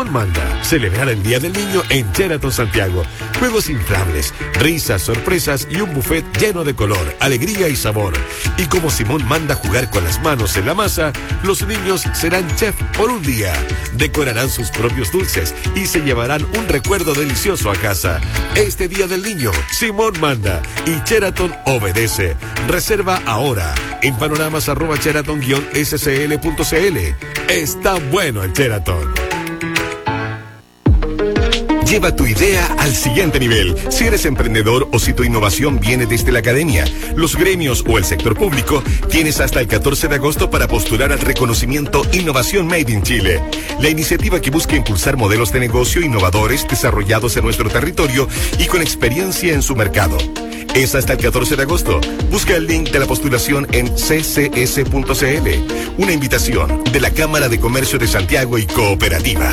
Simón manda celebrar el Día del Niño en Sheraton Santiago. Juegos inflables, risas, sorpresas y un buffet lleno de color, alegría y sabor. Y como Simón manda jugar con las manos en la masa, los niños serán chef por un día. Decorarán sus propios dulces y se llevarán un recuerdo delicioso a casa. Este Día del Niño, Simón manda y Sheraton obedece. Reserva ahora en panoramas@sheraton-scl.cl. Está bueno el Sheraton. Lleva tu idea al siguiente nivel. Si eres emprendedor o si tu innovación viene desde la academia, los gremios o el sector público, tienes hasta el 14 de agosto para postular al reconocimiento Innovación Made in Chile. La iniciativa que busca impulsar modelos de negocio innovadores desarrollados en nuestro territorio y con experiencia en su mercado. Es hasta el 14 de agosto. Busca el link de la postulación en ccs.cl. Una invitación de la Cámara de Comercio de Santiago y Cooperativa.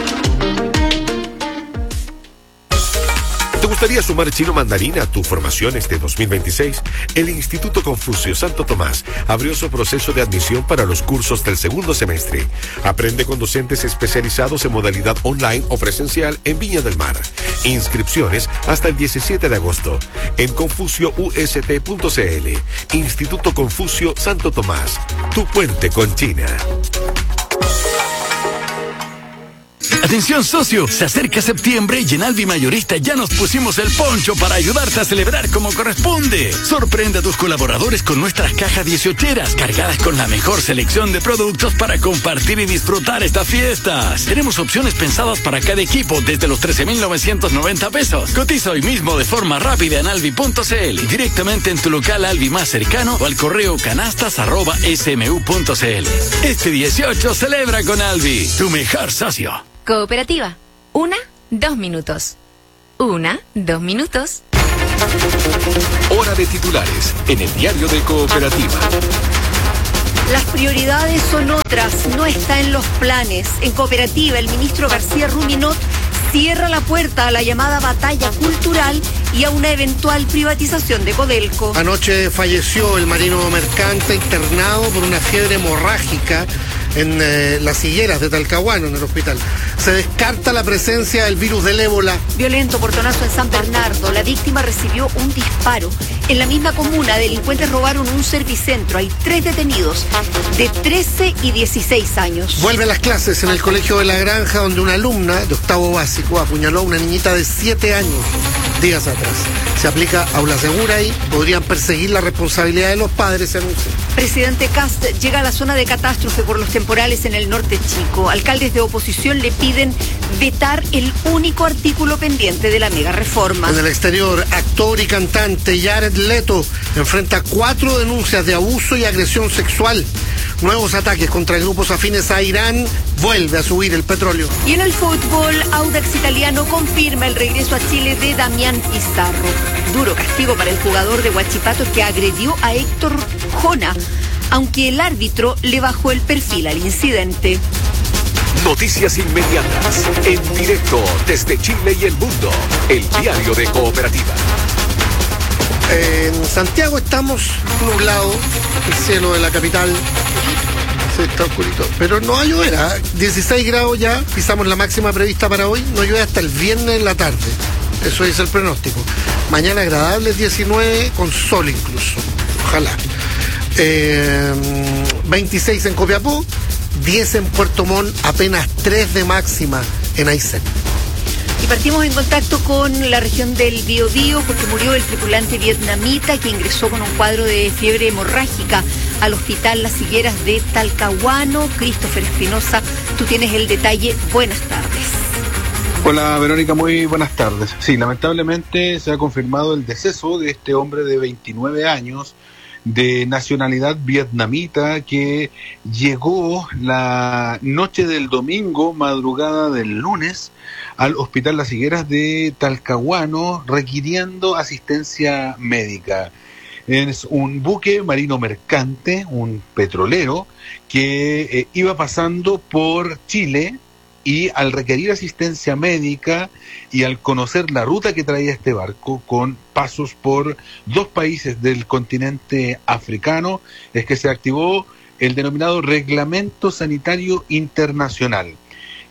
¿Te gustaría sumar chino mandarín a tu formación este 2026? El Instituto Confucio Santo Tomás abrió su proceso de admisión para los cursos del segundo semestre. Aprende con docentes especializados en modalidad online o presencial en Viña del Mar. Inscripciones hasta el 17 de agosto en confucioust.cl. Instituto Confucio Santo Tomás, tu puente con China. Atención socio, se acerca septiembre y en Alvi Mayorista ya nos pusimos el poncho para ayudarte a celebrar como corresponde. Sorprende a tus colaboradores con nuestras cajas 18eras cargadas con la mejor selección de productos para compartir y disfrutar estas fiestas. Tenemos opciones pensadas para cada equipo desde los 13.990 pesos. Cotiza hoy mismo de forma rápida en alvi.cl y directamente en tu local Alvi más cercano o al correo canastas@smu.cl. Este 18 celebra con Alvi, tu mejor socio. Cooperativa. 1, 2 minutos. 1, 2 minutos. Hora de titulares en el diario de Cooperativa. Las prioridades son otras, no está en los planes. En Cooperativa, el ministro García Ruminot cierra la puerta a la llamada batalla cultural y a una eventual privatización de Codelco. Anoche falleció el marino mercante internado por una fiebre hemorrágica en las higueras de Talcahuano, en el hospital. Se descarta la presencia del virus del ébola. Violento portonazo en San Bernardo. La víctima recibió un disparo. En la misma comuna, delincuentes robaron un servicentro. Hay 3 detenidos de 13 y 16 años. Vuelven las clases en el colegio de La Granja, donde una alumna de octavo básico apuñaló a una niñita de 7 años días atrás. Se aplica aula segura y podrían perseguir la responsabilidad de los padres, se anuncia. Presidente Kast llega a la zona de catástrofe por los temporales en el norte chico. Alcaldes de oposición le piden vetar el único artículo pendiente de la mega reforma. En el exterior, actor y cantante Jared Leto enfrenta 4 denuncias de abuso y agresión sexual. Nuevos ataques contra grupos afines a Irán. Vuelve a subir el petróleo. Y en el fútbol, Audax Italiano confirma el regreso a Chile de Damián Pizarro. Duro castigo para el jugador de Huachipato que agredió a Héctor Jona, aunque el árbitro le bajó el perfil al incidente. Noticias inmediatas, en directo desde Chile y el mundo. El diario de Cooperativa. En Santiago estamos nublados, el cielo de la capital se está oscurito, pero no va a llover, 16 grados ya, pisamos la máxima prevista para hoy, no llueve hasta el viernes en la tarde, eso dice el pronóstico. Mañana agradable 19 con sol incluso, ojalá. 26 en Copiapó, 10 en Puerto Montt, apenas 3 de máxima en Aysén. Y partimos en contacto con la región del Biobío porque murió el tripulante vietnamita que ingresó con un cuadro de fiebre hemorrágica al hospital Las Higueras de Talcahuano. Christopher Espinosa, tú tienes el detalle. Buenas tardes. Hola Verónica, muy buenas tardes. Sí, lamentablemente se ha confirmado el deceso de este hombre de 29 años de nacionalidad vietnamita que llegó la noche del domingo, madrugada del lunes, al Hospital Las Higueras de Talcahuano requiriendo asistencia médica. Es un buque marino mercante, un petrolero, que iba pasando por Chile y al requerir asistencia médica y al conocer la ruta que traía este barco con pasos por 2 países del continente africano, es que se activó el denominado Reglamento Sanitario Internacional.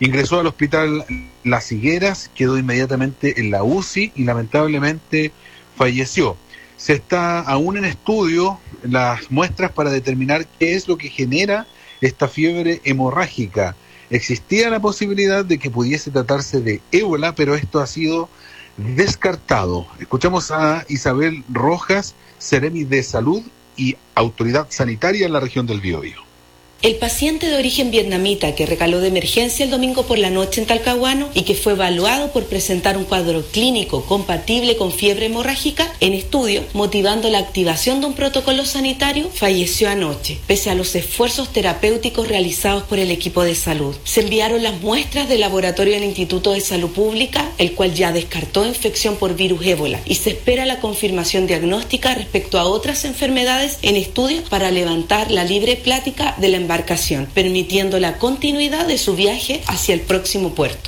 Ingresó al hospital Las Higueras, quedó inmediatamente en la UCI y lamentablemente falleció. Se está aún en estudio las muestras para determinar qué es lo que genera esta fiebre hemorrágica. Existía la posibilidad de que pudiese tratarse de ébola, pero esto ha sido descartado. Escuchamos a Isabel Rojas, Seremi de Salud y Autoridad Sanitaria en la región del Biobío. El paciente de origen vietnamita que recaló de emergencia el domingo por la noche en Talcahuano y que fue evaluado por presentar un cuadro clínico compatible con fiebre hemorrágica en estudio, motivando la activación de un protocolo sanitario, falleció anoche, pese a los esfuerzos terapéuticos realizados por el equipo de salud. Se enviaron las muestras del laboratorio del Instituto de Salud Pública, el cual ya descartó infección por virus ébola, y se espera la confirmación diagnóstica respecto a otras enfermedades en estudio para levantar la libre plática de la embarcación, permitiendo la continuidad de su viaje hacia el próximo puerto.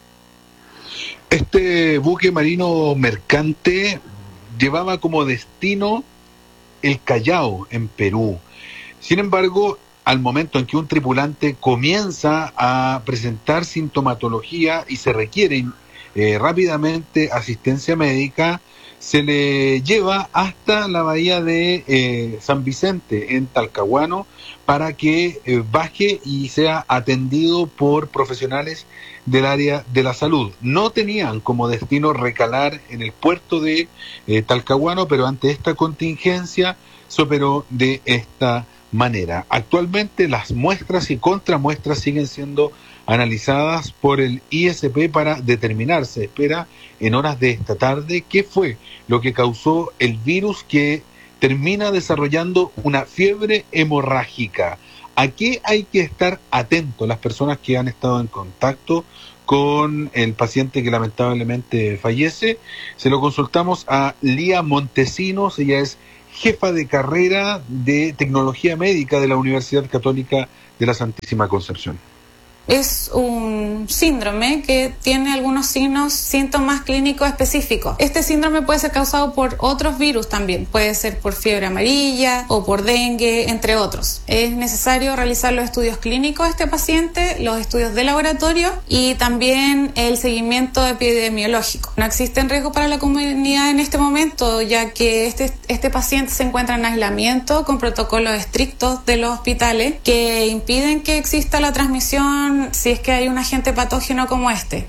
Este buque marino mercante llevaba como destino el Callao, en Perú. Sin embargo, al momento en que un tripulante comienza a presentar sintomatología y se requiere rápidamente asistencia médica, se le lleva hasta la bahía de San Vicente, en Talcahuano, para que baje y sea atendido por profesionales del área de la salud. No tenían como destino recalar en el puerto de Talcahuano, pero ante esta contingencia se operó de esta manera. Actualmente las muestras y contramuestras siguen siendo analizadas por el ISP para determinar, se espera en horas de esta tarde, qué fue lo que causó el virus que termina desarrollando una fiebre hemorrágica. ¿A qué hay que estar atentos las personas que han estado en contacto con el paciente que lamentablemente fallece? Se lo consultamos a Lía Montesinos, ella es jefa de carrera de Tecnología Médica de la Universidad Católica de la Santísima Concepción. Es un síndrome que tiene algunos síntomas clínicos específicos. Este síndrome puede ser causado por otros virus también. Puede ser por fiebre amarilla o por dengue, entre otros. Es necesario realizar los estudios clínicos de este paciente, los estudios de laboratorio y también el seguimiento epidemiológico. No existe riesgo para la comunidad en este momento, ya que este paciente se encuentra en aislamiento con protocolos estrictos de los hospitales que impiden que exista la transmisión si es que hay un agente patógeno como este.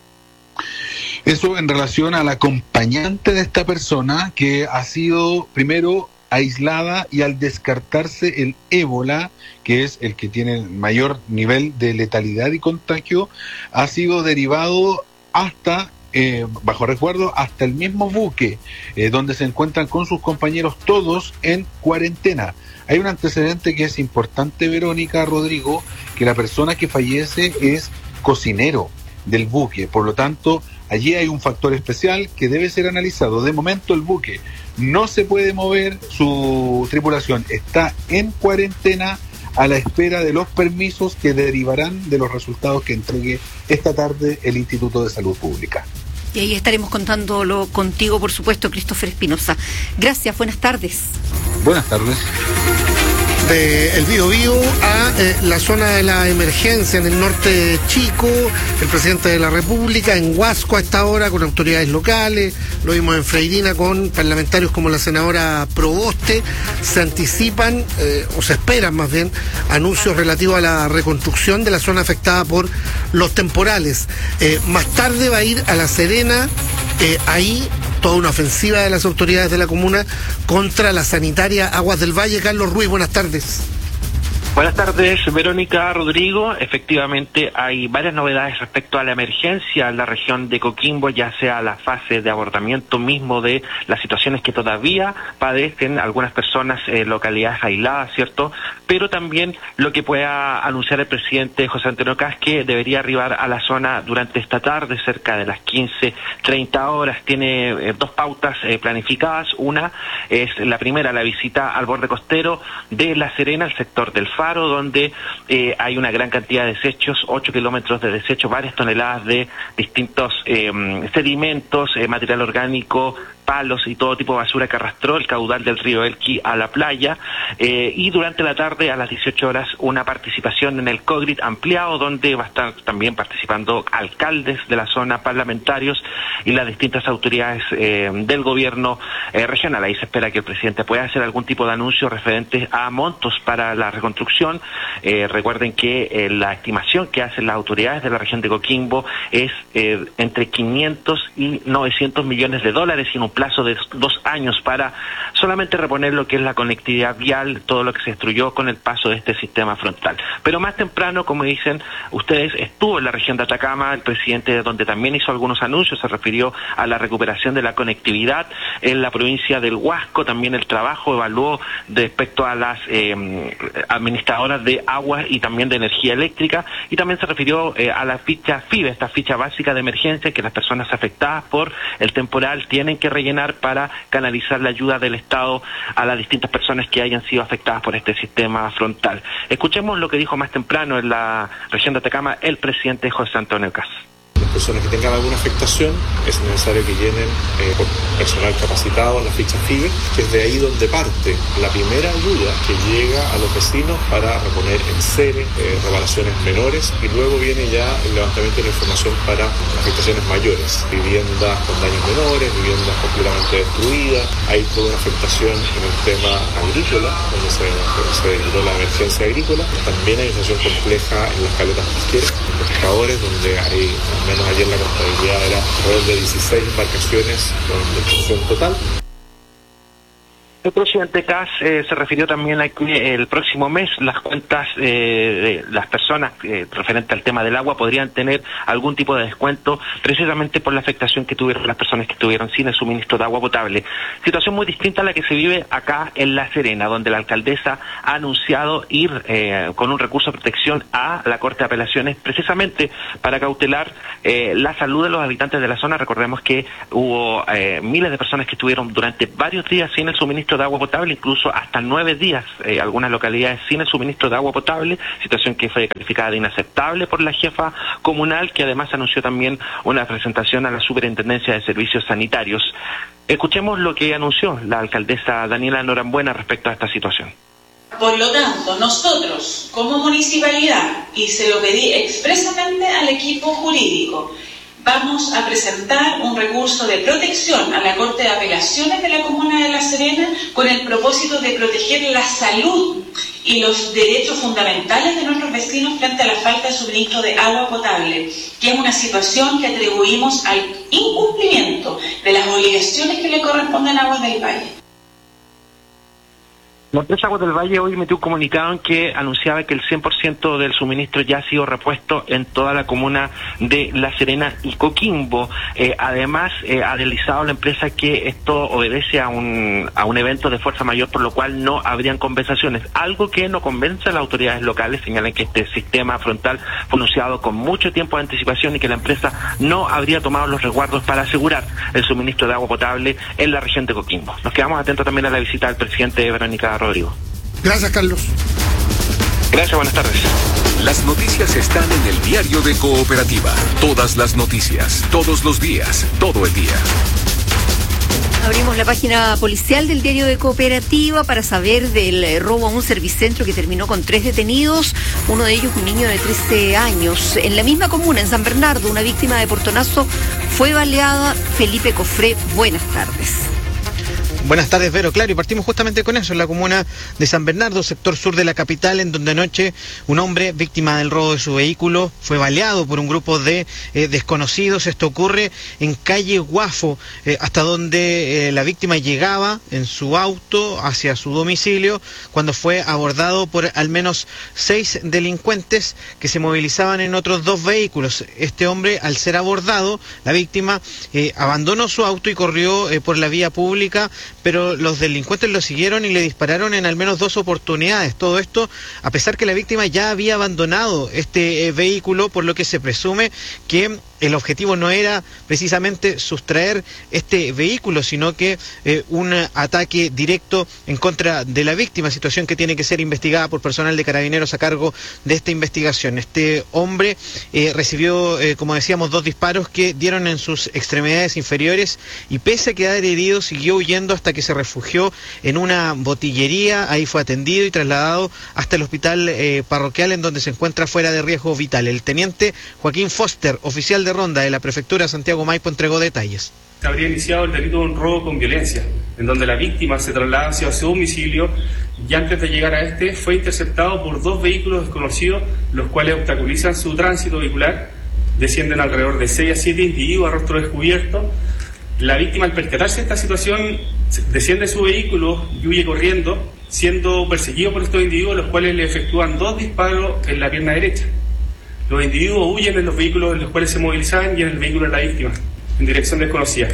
Eso en relación al acompañante de esta persona que ha sido primero aislada y al descartarse el ébola, que es el que tiene el mayor nivel de letalidad y contagio, ha sido derivado hasta bajo resguardo hasta el mismo buque donde se encuentran con sus compañeros todos en cuarentena. Hay un antecedente que es importante, Verónica, Rodrigo, que la persona que fallece es cocinero del buque, por lo tanto allí hay un factor especial que debe ser analizado. De momento el buque no se puede mover, su tripulación está en cuarentena a la espera de los permisos que derivarán de los resultados que entregue esta tarde el Instituto de Salud Pública. Y ahí estaremos contándolo contigo, por supuesto, Christopher Espinosa. Gracias, buenas tardes. Buenas tardes. De el Biobío a la zona de la emergencia en el norte de Chico, el presidente de la República en Huasco a esta hora con autoridades locales, lo vimos en Freirina con parlamentarios como la senadora Proboste. Se anticipan o se esperan más bien anuncios relativos a la reconstrucción de la zona afectada por los temporales. Más tarde va a ir a La Serena, ahí toda una ofensiva de las autoridades de la comuna contra la sanitaria Aguas del Valle. Carlos Ruiz, buenas tardes. Buenas tardes, Verónica, Rodrigo. Efectivamente, hay varias novedades respecto a la emergencia en la región de Coquimbo, ya sea la fase de abordamiento mismo de las situaciones que todavía padecen algunas personas en localidades aisladas, ¿cierto? Pero también lo que pueda anunciar el presidente José Antonio Kast, que debería arribar a la zona durante esta tarde, cerca de las 15:30 horas. Tiene dos pautas planificadas. Una es la primera, la visita al borde costero de La Serena, el sector del Faro, donde hay una gran cantidad de desechos, 8 kilómetros de desechos, varias toneladas de distintos sedimentos, material orgánico palos y todo tipo de basura que arrastró el caudal del río Elqui a la playa, y durante la tarde a las 18 horas una participación en el COGRIT ampliado, donde va a estar también participando alcaldes de la zona, parlamentarios y las distintas autoridades del gobierno regional. Ahí se espera que el presidente pueda hacer algún tipo de anuncio referente a montos para la reconstrucción. Recuerden que la estimación que hacen las autoridades de la región de Coquimbo es entre 500 y 900 millones de dólares y en un plazo de 2 años para solamente reponer lo que es la conectividad vial, todo lo que se destruyó con el paso de este sistema frontal. Pero más temprano, como dicen ustedes, estuvo en la región de Atacama el presidente, donde también hizo algunos anuncios, se refirió a la recuperación de la conectividad en la provincia del Huasco, también el trabajo evaluó respecto a las administradoras de agua y también de energía eléctrica, y también se refirió a la ficha FIBE, esta ficha básica de emergencia que las personas afectadas por el temporal tienen que rellenar para canalizar la ayuda del Estado a las distintas personas que hayan sido afectadas por este sistema frontal. Escuchemos lo que dijo más temprano en la región de Atacama el presidente José Antonio Caz. Las personas que tengan alguna afectación es necesario que llenen por personal capacitado la ficha FIBE, que es de ahí donde parte la primera ayuda que llega a los vecinos para reponer enseres, reparaciones menores, y luego viene ya el levantamiento de la información para afectaciones mayores, viviendas con daños menores, viviendas completamente destruidas. Hay toda una afectación en el tema agrícola, donde se declaró la emergencia agrícola. También hay una situación compleja en las caletas pesqueras, en los pescadores, donde hay al menos ayer la contabilidad era alrededor de 16 embarcaciones con destrucción total. El presidente Caz se refirió también a que el próximo mes las cuentas de las personas referente al tema del agua podrían tener algún tipo de descuento, precisamente por la afectación que tuvieron las personas que estuvieron sin el suministro de agua potable. Situación muy distinta a la que se vive acá en La Serena, donde la alcaldesa ha anunciado ir con un recurso de protección a la Corte de Apelaciones, precisamente para cautelar la salud de los habitantes de la zona. Recordemos que hubo miles de personas que estuvieron durante varios días sin el suministro de agua potable, incluso hasta 9 días, algunas localidades sin el suministro de agua potable, situación que fue calificada de inaceptable por la jefa comunal, que además anunció también una presentación a la Superintendencia de Servicios Sanitarios. Escuchemos lo que anunció la alcaldesa Daniela Norambuena respecto a esta situación. Por lo tanto, nosotros como municipalidad, y se lo pedí expresamente al equipo jurídico, vamos a presentar un recurso de protección a la Corte de Apelaciones de la Comuna de La Serena con el propósito de proteger la salud y los derechos fundamentales de nuestros vecinos frente a la falta de suministro de agua potable, que es una situación que atribuimos al incumplimiento de las obligaciones que le corresponden a Aguas del Valle. La empresa Aguas del Valle hoy emitió un comunicado en que anunciaba que el 100% del suministro ya ha sido repuesto en toda la comuna de La Serena y Coquimbo. Además, ha deslizado la empresa que esto obedece a un evento de fuerza mayor, por lo cual no habrían compensaciones. Algo que no convence a las autoridades locales. Señalan que este sistema frontal fue anunciado con mucho tiempo de anticipación y que la empresa no habría tomado los resguardos para asegurar el suministro de agua potable en la región de Coquimbo. Nos quedamos atentos también a la visita del presidente Verónica Rodrigo. Gracias, Carlos. Gracias, buenas tardes. Las noticias están en el diario de Cooperativa. Todas las noticias, todos los días, todo el día. Abrimos la página policial del diario de Cooperativa para saber del robo a un servicentro que terminó con 3 detenidos, uno de ellos un niño de 13 años. En la misma comuna, en San Bernardo, una víctima de portonazo fue baleada. Felipe Cofré, buenas tardes. Buenas tardes, Vero. Claro, y partimos justamente con eso, en la comuna de San Bernardo, sector sur de la capital, en donde anoche un hombre, víctima del robo de su vehículo, fue baleado por un grupo de desconocidos. Esto ocurre en calle Guafo, hasta donde la víctima llegaba en su auto hacia su domicilio, cuando fue abordado por al menos 6 delincuentes que se movilizaban en otros 2 vehículos. Este hombre, al ser abordado, la víctima abandonó su auto y corrió por la vía pública, pero los delincuentes lo siguieron y le dispararon en al menos 2 oportunidades. Todo esto a pesar que la víctima ya había abandonado este vehículo, por lo que se presume que el objetivo no era precisamente sustraer este vehículo, sino que un ataque directo en contra de la víctima, situación que tiene que ser investigada por personal de Carabineros a cargo de esta investigación. Este hombre recibió, como decíamos, 2 disparos que dieron en sus extremidades inferiores y pese a quedar herido siguió huyendo hasta que se refugió en una botillería. Ahí fue atendido y trasladado hasta el hospital parroquial, en donde se encuentra fuera de riesgo vital. El teniente Joaquín Foster, oficial de ronda de la prefectura de Santiago Maipo, entregó detalles. Se habría iniciado el delito de un robo con violencia, en donde la víctima se traslada hacia su domicilio y antes de llegar a este fue interceptado por 2 vehículos desconocidos, los cuales obstaculizan su tránsito vehicular. Descienden alrededor de 6 a 7 individuos a rostro descubierto. La víctima, al percatarse de esta situación, desciende de su vehículo y huye corriendo, siendo perseguido por estos individuos, los cuales le efectúan 2 disparos en la pierna derecha. Los individuos huyen en los vehículos en los cuales se movilizaban y en el vehículo de la víctima, en dirección desconocida.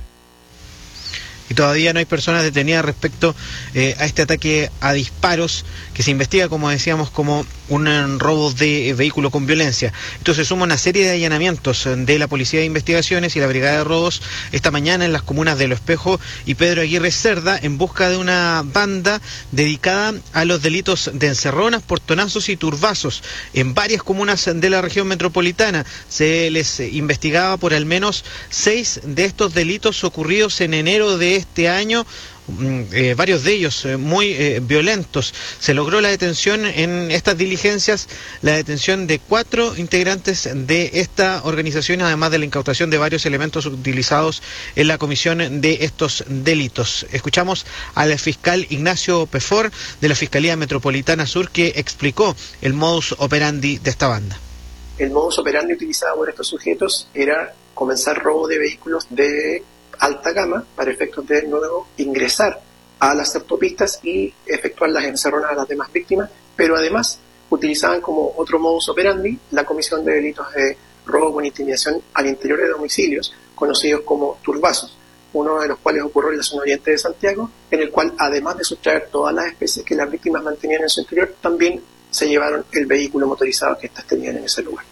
Y todavía no hay personas detenidas respecto a este ataque a disparos que se investiga, como decíamos, como un robo de vehículo con violencia. Esto se suma a una serie de allanamientos de la Policía de Investigaciones y la Brigada de Robos esta mañana en las comunas de Lo Espejo y Pedro Aguirre Cerda, en busca de una banda dedicada a los delitos de encerronas, portonazos y turbazos. En varias comunas de la región metropolitana se les investigaba por al menos 6 de estos delitos ocurridos en enero de este año. Varios de ellos muy violentos. Se logró la detención en estas diligencias, la detención de 4 integrantes de esta organización, además de la incautación de varios elementos utilizados en la comisión de estos delitos. Escuchamos al fiscal Ignacio Pefor de la Fiscalía Metropolitana Sur, que explicó el modus operandi de esta banda. El modus operandi utilizado por estos sujetos era comenzar robo de vehículos de alta gama para efectos de nuevo ingresar a las autopistas y efectuar las encerronas a las demás víctimas, pero además utilizaban como otro modus operandi la comisión de delitos de robo con intimidación al interior de domicilios, conocidos como turbazos, uno de los cuales ocurrió en la zona oriente de Santiago, en el cual además de sustraer todas las especies que las víctimas mantenían en su interior, también se llevaron el vehículo motorizado que éstas tenían en ese lugar.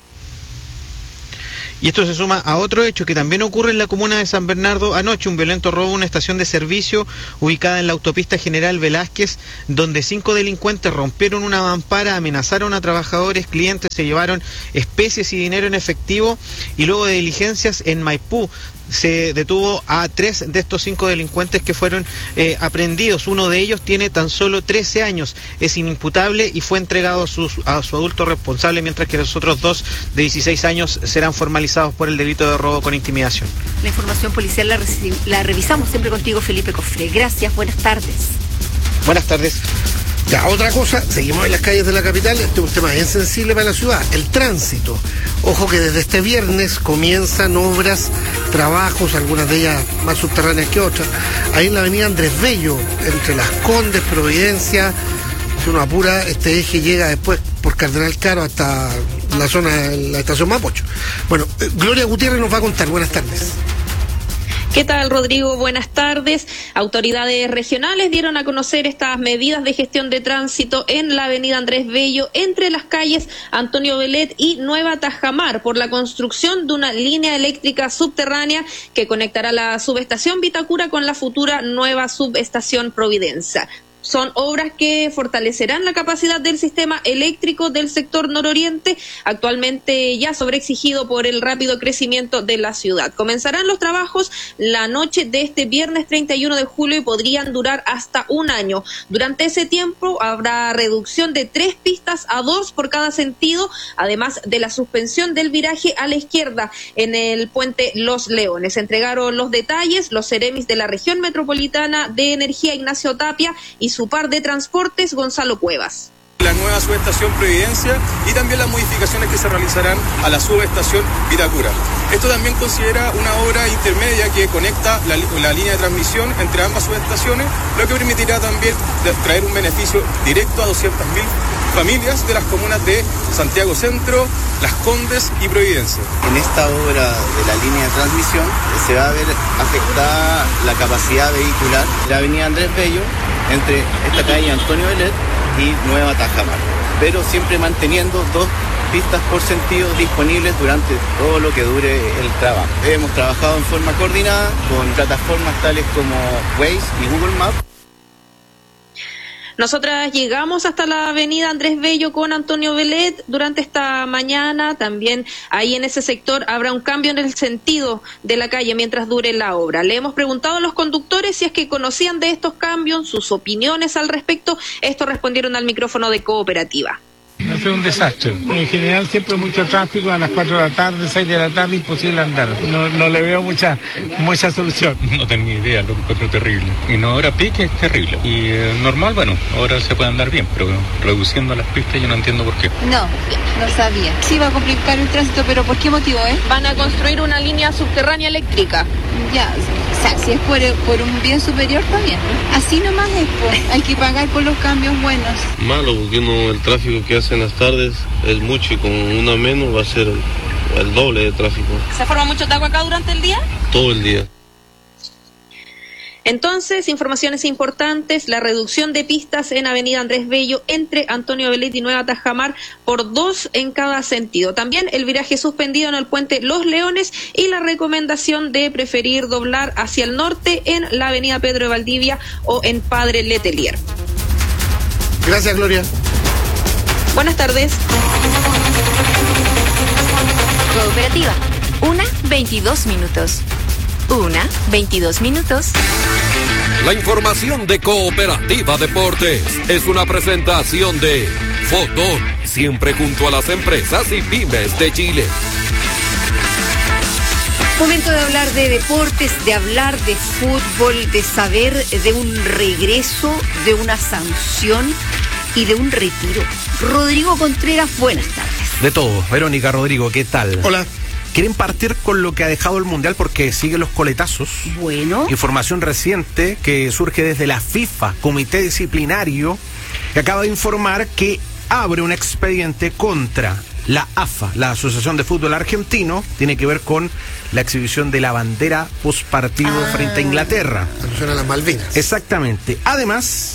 Y esto se suma a otro hecho que también ocurre en la comuna de San Bernardo anoche, un violento robo a una estación de servicio ubicada en la autopista General Velázquez, donde 5 delincuentes rompieron una mampara, amenazaron a trabajadores, clientes, se llevaron especies y dinero en efectivo, y luego de diligencias en Maipú se detuvo a 3 de estos 5 delincuentes que fueron aprehendidos. Uno de ellos tiene tan solo 13 años, es inimputable y fue entregado a su adulto responsable, mientras que los otros 2 de 16 años serán formalizados por el delito de robo con intimidación. La información policial la revisamos siempre contigo, Felipe Cofré. Gracias, buenas tardes. Buenas tardes. Ya, otra cosa, seguimos en las calles de la capital. Este es un tema bien sensible para la ciudad, el tránsito. Ojo que desde este viernes comienzan obras, trabajos, algunas de ellas más subterráneas que otras, ahí en la avenida Andrés Bello, entre Las Condes, Providencia. Si uno apura, este eje llega después por Cardenal Caro hasta la zona de la estación Mapocho. Bueno, Gloria Gutiérrez nos va a contar. Buenas tardes. ¿Qué tal, Rodrigo? Buenas tardes. Autoridades regionales dieron a conocer estas medidas de gestión de tránsito en la avenida Andrés Bello, entre las calles Antonio Velet y Nueva Tajamar, por la construcción de una línea eléctrica subterránea que conectará la subestación Vitacura con la futura nueva subestación Providencia. Son obras que fortalecerán la capacidad del sistema eléctrico del sector nororiente, actualmente ya sobreexigido por el rápido crecimiento de la ciudad. Comenzarán los trabajos la noche de este viernes 31 de julio y podrían durar hasta un año. Durante ese tiempo habrá reducción de 3 pistas a 2 por cada sentido, además de la suspensión del viraje a la izquierda en el puente Los Leones. Entregaron los detalles los seremis de la región metropolitana de energía, Ignacio Tapia, y su par de transportes, Gonzalo Cuevas. La nueva subestación Providencia y también las modificaciones que se realizarán a la subestación Vitacura. Esto también considera una obra intermedia que conecta la línea de transmisión entre ambas subestaciones, lo que permitirá también traer un beneficio directo a 200.000 familias de las comunas de Santiago Centro, Las Condes y Providencia. En esta obra de la línea de transmisión se va a ver afectada la capacidad vehicular de la avenida Andrés Bello entre esta calle Antonio Velet y Nueva Tajamar, pero siempre manteniendo 2 pistas por sentido disponibles durante todo lo que dure el trabajo. Hemos trabajado en forma coordinada con plataformas tales como Waze y Google Maps. Nosotras llegamos hasta la avenida Andrés Bello con Antonio Velet durante esta mañana. También ahí en ese sector habrá un cambio en el sentido de la calle mientras dure la obra. Le hemos preguntado a los conductores si es que conocían de estos cambios, sus opiniones al respecto. Esto respondieron al micrófono de Cooperativa. Es un desastre. En general siempre mucho tráfico, a las 4 de la tarde, 6 de la tarde, imposible andar. No le veo mucha solución. No tengo ni idea, lo encuentro terrible. Y no, ahora pique es terrible. Y normal, bueno, ahora se puede andar bien, pero reduciendo las pistas yo no entiendo por qué. No sabía. Sí va a complicar el tránsito, pero ¿por qué motivo, Van a construir una línea subterránea eléctrica. Ya, o sea, si es por un bien superior, está bien. Así nomás es, pues. Hay que pagar por los cambios buenos. Malo, porque el tráfico que hace en las tardes es mucho y con una menos va a ser el doble de tráfico. ¿Se forma mucho taco acá durante el día? Todo el día. Entonces, informaciones importantes, la reducción de pistas en avenida Andrés Bello entre Antonio Velet y Nueva Tajamar por 2 en cada sentido. También el viraje suspendido en el puente Los Leones y la recomendación de preferir doblar hacia el norte en la avenida Pedro de Valdivia o en Padre Letelier. Gracias, Gloria. Buenas tardes. Cooperativa. 1:22 minutos. 1:22 minutos. La información de Cooperativa Deportes es una presentación de Fotón, siempre junto a las empresas y pymes de Chile. Momento de hablar de deportes, de hablar de fútbol, de saber de un regreso, de una sanción y de un retiro. Rodrigo Contreras, buenas tardes. De todo. Verónica, Rodrigo, ¿qué tal? Hola. ¿Quieren partir con lo que ha dejado el Mundial? Porque siguen los coletazos. Bueno. Información reciente que surge desde la FIFA, Comité Disciplinario, que acaba de informar que abre un expediente contra la AFA, la Asociación de Fútbol Argentino. Tiene que ver con la exhibición de la bandera postpartido frente a Inglaterra. Alusión a las Malvinas. Exactamente. Además,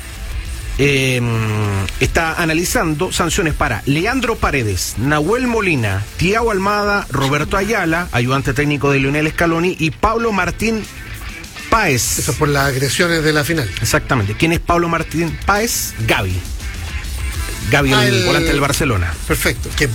está analizando sanciones para Leandro Paredes, Nahuel Molina, Thiago Almada, Roberto Ayala, ayudante técnico de Lionel Scaloni, y Pablo Martín Páez. Eso por las agresiones de la final. Exactamente. ¿Quién es Pablo Martín Páez? Gavi, el volante del Barcelona. Perfecto. Que